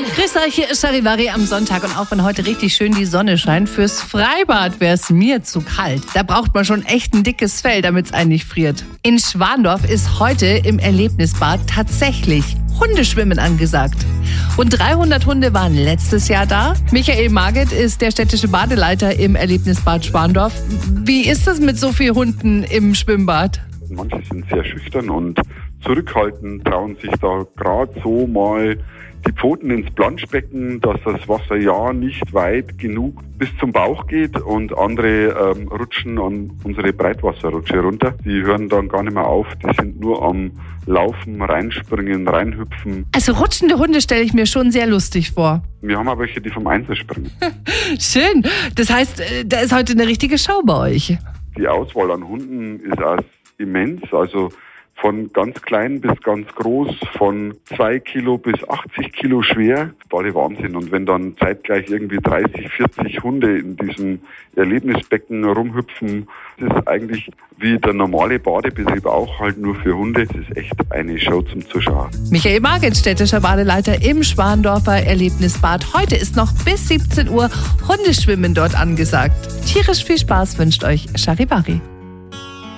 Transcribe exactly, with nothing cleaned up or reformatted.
Grüß euch, Charivari am Sonntag. Und auch wenn heute richtig schön die Sonne scheint, fürs Freibad wäre es mir zu kalt. Da braucht man schon echt ein dickes Fell, damit es einen nicht friert. In Schwandorf ist heute im Erlebnisbad tatsächlich Hundeschwimmen angesagt. Rund dreihundert Hunde waren letztes Jahr da. Michael Marget ist der städtische Badeleiter im Erlebnisbad Schwandorf. Wie ist das mit so vielen Hunden im Schwimmbad? Manche sind sehr schüchtern und zurückhaltend, trauen sich da gerade so mal die Pfoten ins Planschbecken, dass das Wasser ja nicht weit genug bis zum Bauch geht, und andere ähm, rutschen an unsere Breitwasserrutsche runter. Die hören dann gar nicht mehr auf, die sind nur am Laufen, reinspringen, reinhüpfen. Also rutschende Hunde stelle ich mir schon sehr lustig vor. Wir haben auch welche, die vom Einzel springen. Schön, das heißt, da ist heute eine richtige Show bei euch. Die Auswahl an Hunden ist auch immens, also von ganz klein bis ganz groß, von zwei Kilo bis achtzig Kilo schwer. Tolle Wahnsinn. Und wenn dann zeitgleich irgendwie dreißig, vierzig Hunde in diesem Erlebnisbecken rumhüpfen, das ist eigentlich wie der normale Badebetrieb auch, halt nur für Hunde. Das ist echt eine Show zum Zuschauen. Michael Marget, städtischer Badeleiter im Schwandorfer Erlebnisbad. Heute ist noch bis siebzehn Uhr Hundeschwimmen dort angesagt. Tierisch viel Spaß wünscht euch Charivari.